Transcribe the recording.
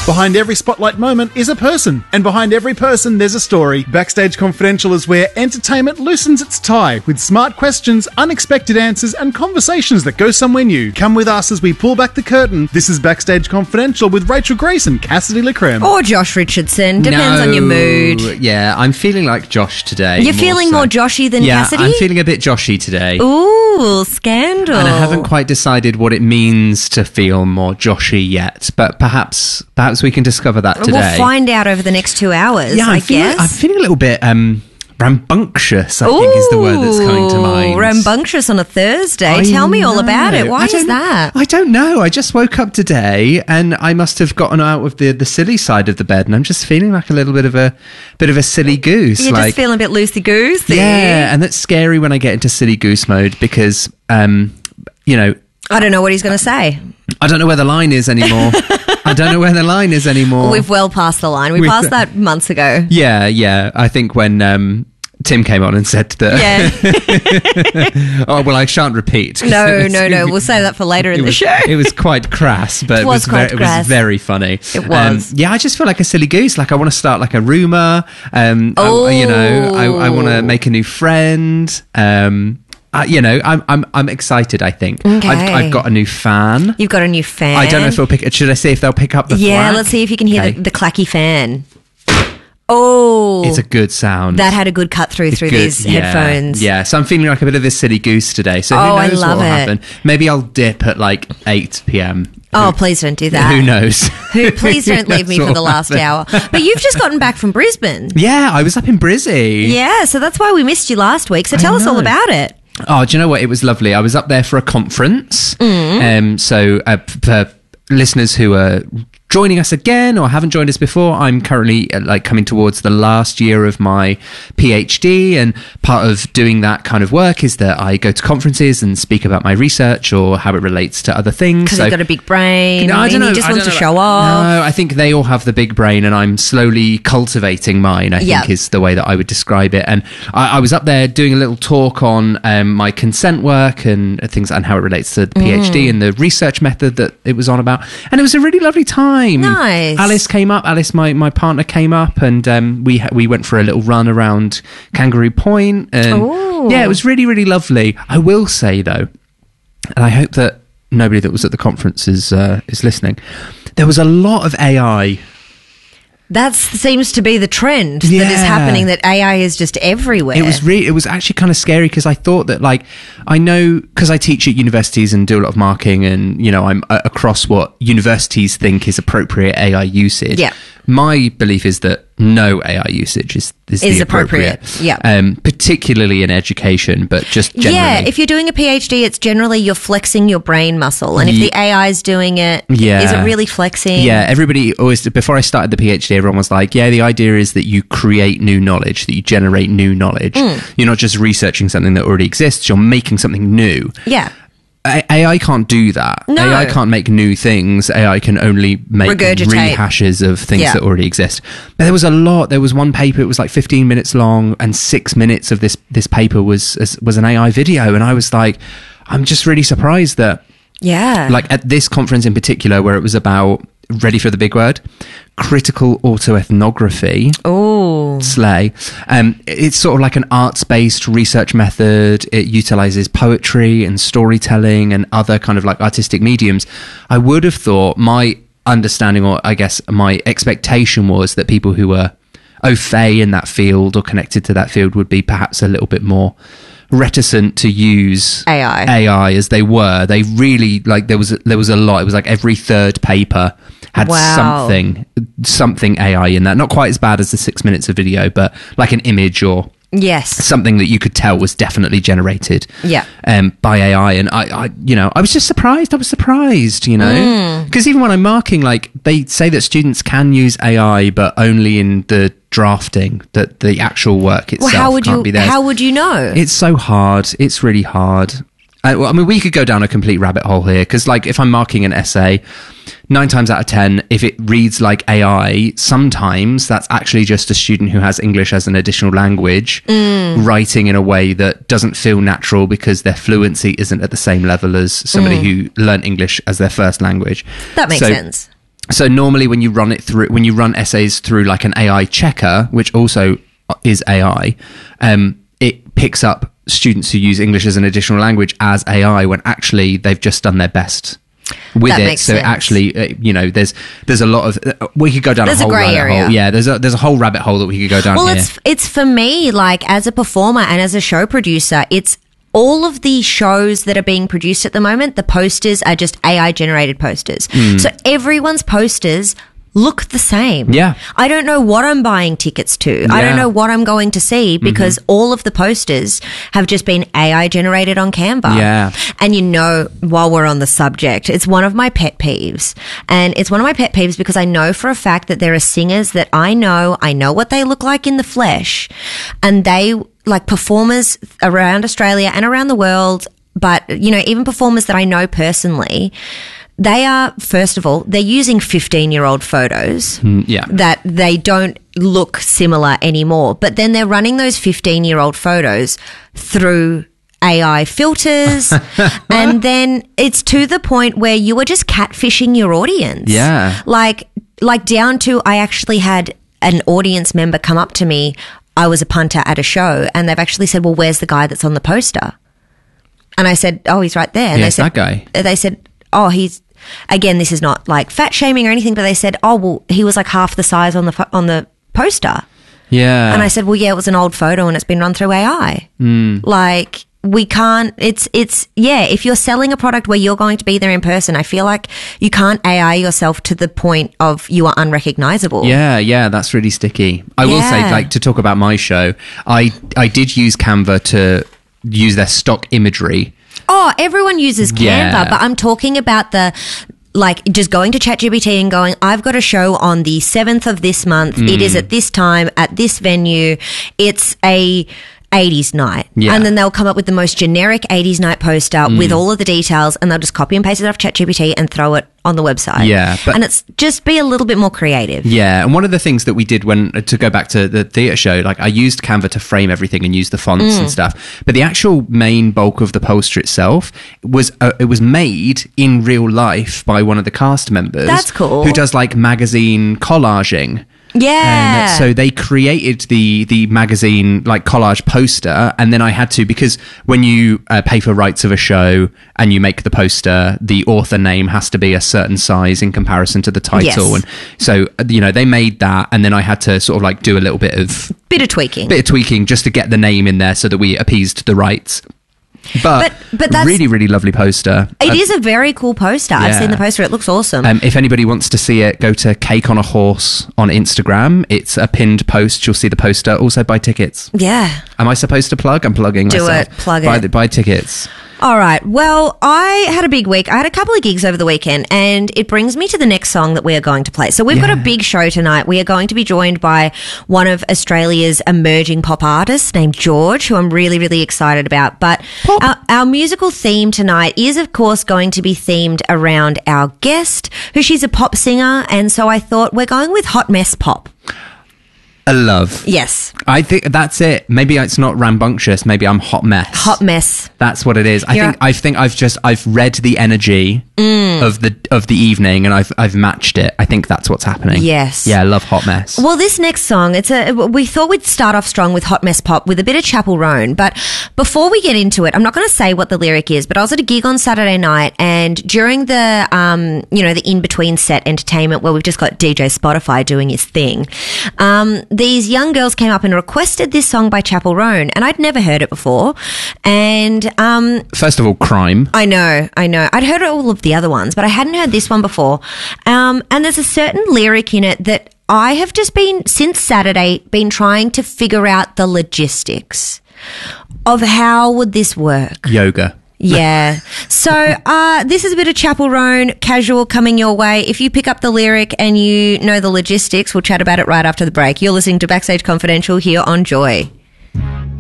Behind every spotlight moment is a person, and behind every person there's a story. Backstage Confidential is where entertainment loosens its tie with smart questions, unexpected answers, and conversations that go somewhere new. Come with us as we pull back the curtain. This is Backstage Confidential with Rachel Grace and Cassidy LaCreme. Or Josh Richardson. Depends on your mood. Yeah, I'm feeling like Josh today. You're feeling more Joshy than Cassidy? Yeah, I'm feeling a bit Joshy today. Ooh, scandal. And I haven't quite decided what it means to feel more Joshy yet, but perhaps we can discover that today. We'll find out over the next 2 hours, I guess. I'm feeling a little bit rambunctious, I think is the word that's coming to mind. Rambunctious on a Thursday. Tell me all about it. Why is that? I don't know. I just woke up today and I must have gotten out of the silly side of the bed, and I'm just feeling like a little bit of a silly goose. You're just feeling a bit loosey-goosey. Yeah, and that's scary when I get into silly goose mode because, I don't know what he's going to say. I don't know where the line is anymore. We've well passed the line. We passed that months ago. Yeah. I think when Tim came on and said that... Yeah. Oh, well, I shan't repeat. No. We'll save that for later in the show. It was quite crass, but it was very funny. It was. I just feel like a silly goose. Like I want to start like a rumour. I want to make a new friend. I'm excited, I think. Okay. I've got a new fan. You've got a new fan. I don't know if they'll pick it. Should I see if they'll pick up the Yeah, thwack? let's see if you can hear the clacky fan. Oh. It's a good sound. That had a good cut through these headphones. Yeah, so I'm feeling like a bit of a silly goose today. So who knows what will happen. Maybe I'll dip at like 8 p.m. Oh, please don't do that. Who knows? Please don't leave me for the last hour. But you've just gotten back from Brisbane. Yeah, I was up in Brizzy. Yeah, so that's why we missed you last week. So tell us all about it. Oh, do you know what? It was lovely. I was up there for a conference. So for listeners who are joining us again or haven't joined us before, I'm currently coming towards the last year of my PhD, and part of doing that kind of work is that I go to conferences and speak about my research or how it relates to other things. Because you've got a big brain. I don't know. You just want to show off. No, I think they all have the big brain and I'm slowly cultivating mine, I think is the way that I would describe it. And I was up there doing a little talk on my consent work and things and how it relates to the PhD and the research method that it was on about. And it was a really lovely time. Nice. Alice came up. Alice, my partner, came up, and we went for a little run around Kangaroo Point. And yeah, it was really, really lovely. I will say though, and I hope that nobody that was at the conference is listening. There was a lot of AI. That seems to be the trend that is happening, that AI is just everywhere. It was actually kind of scary because I thought that, like, I know, because I teach at universities and do a lot of marketing and, I'm across what universities think is appropriate AI usage. Yeah. My belief is that no AI usage is the appropriate. Yeah. Particularly in education, but just generally. Yeah, if you're doing a PhD, it's generally you're flexing your brain muscle. And if the AI is doing it, is it really flexing? Yeah, everybody always, before I started the PhD, everyone was like, the idea is that you create new knowledge, that you generate new knowledge. You're not just researching something that already exists, you're making something new. Yeah. AI can't do that. No. AI can't make new things. AI can only make rehashes of things that already exist. But there was a lot. There was one paper, it was like 15 minutes long, and 6 minutes of this paper was an AI video. And I was like, I'm just really surprised that, like at this conference in particular, where it was about, ready for the big word, critical autoethnography. Oh, slay. It's sort of like an arts-based research method. It utilizes poetry and storytelling and other kind of like artistic mediums. I would have thought, my understanding, or I guess my expectation, was that people who were au fait in that field or connected to that field would be perhaps a little bit more reticent to use AI as they were. They really, like, there was a lot. It was like every third paper had something AI in that. Not quite as bad as the 6 minutes of video, but like an image or something that you could tell was definitely generated by AI. And I was just surprised. I was surprised, because even when I'm marking, like, they say that students can use AI, but only in the drafting, that the actual work itself can't be there. How would you know? It's so hard. It's really hard. We could go down a complete rabbit hole here, because, like, if I'm marking an essay, 9 times out of 10, if it reads like AI, sometimes that's actually just a student who has English as an additional language writing in a way that doesn't feel natural because their fluency isn't at the same level as somebody who learnt English as their first language. That makes sense. So normally when you run essays through like an AI checker, which also is AI, it picks up students who use English as an additional language as AI when actually they've just done their best with that it. Makes so sense. Actually, there's a lot of we could go down There's a whole a grey rabbit area. hole. Yeah, there's a whole rabbit hole that we could go down. Well, here. it's for me, like as a performer and as a show producer, it's all of the shows that are being produced at the moment, the posters are just AI generated posters. So everyone's posters look the same. Yeah. I don't know what I'm buying tickets to. I don't know what I'm going to see because all of the posters have just been AI generated on Canva. Yeah. And while we're on the subject, it's one of my pet peeves. And it's one of my pet peeves because I know for a fact that there are singers that I know what they look like in the flesh, and they like performers around Australia and around the world, but even performers that I know personally, they are, first of all, they're using 15-year-old photos that they don't look similar anymore. But then they're running those 15-year-old photos through AI filters, and then it's to the point where you are just catfishing your audience. Yeah. Like down to, I actually had an audience member come up to me. I was a punter at a show, and they've actually said, well, where's the guy that's on the poster? And I said, oh, he's right there. And Yes, that guy. They said, oh, he's, again, this is not like fat shaming or anything, but they said, oh, well, he was like half the size on the poster. Yeah. And I said, well, yeah, it was an old photo and it's been run through AI. Like, we can't, if you're selling a product where you're going to be there in person, I feel like you can't AI yourself to the point of you are unrecognizable. Yeah, that's really sticky. I will say, like, to talk about my show, I did use Canva to use their stock imagery. Oh, everyone uses Canva, but I'm talking about just going to ChatGPT and going, I've got a show on the 7th of this month. It is at this time, at this venue. It's a 80s night. Yeah. And then they'll come up with the most generic 80s night poster with all of the details, and they'll just copy and paste it off ChatGPT and throw it on the website. Yeah. And it's just be a little bit more creative. Yeah. And one of the things that we did to go back to the theatre show, like I used Canva to frame everything and use the fonts and stuff. But the actual main bulk of the poster itself it was made in real life by one of the cast members. That's cool. Who does like magazine collaging. Yeah. So they created the magazine like collage poster, and then I had to, because when you pay for rights of a show and you make the poster, the author name has to be a certain size in comparison to the title. Yes. And so they made that, and then I had to sort of like do a little bit of tweaking just to get the name in there so that we appeased the rights. But that's really, really lovely poster. It is a very cool poster. I've seen the poster. It looks awesome. If anybody wants to see it, go to Cake on a Horse on Instagram. It's a pinned post. You'll see the poster. Also buy tickets. Yeah. Am I supposed to plug? I'm plugging myself. Do it. Plug it. Buy tickets. All right. Well, I had a big week. I had a couple of gigs over the weekend, and it brings me to the next song that we are going to play. So we've got a big show tonight. We are going to be joined by one of Australia's emerging pop artists named George, who I'm really, really excited about. But our musical theme tonight is, of course, going to be themed around our guest, who she's a pop singer. And so I thought we're going with Hot Mess Pop. A love. Yes. I think that's it. Maybe it's not rambunctious. Maybe I'm hot mess. Hot mess. That's what it is. I think I've read the energy of the evening, and I've matched it. I think that's what's happening. Yes. Yeah, I love Hot Mess. Well, this next song, we thought we'd start off strong with Hot Mess Pop with a bit of Chapel Roan. But before we get into it, I'm not going to say what the lyric is, but I was at a gig on Saturday night, and during the the in-between set entertainment where we've just got DJ Spotify doing his thing, these young girls came up and requested this song by Chapel Roan, and I'd never heard it before. And first of all, crime. I know. I'd heard all of the other ones, but I hadn't heard this one before. And there's a certain lyric in it that I have just since Saturday, been trying to figure out the logistics of how would this work. Yoga. Yeah. So this is a bit of Chapel Roan, casual, coming your way. If you pick up the lyric and you know the logistics, we'll chat about it right after the break. You're listening to Backstage Confidential here on Joy.